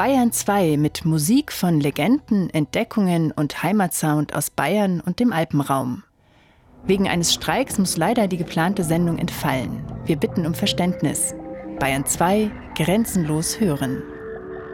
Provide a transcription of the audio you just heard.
Bayern 2 mit Musik von Legenden, Entdeckungen und Heimatsound aus Bayern und dem Alpenraum. Wegen eines Streiks muss leider die geplante Sendung entfallen. Wir bitten um Verständnis. Bayern 2, grenzenlos hören.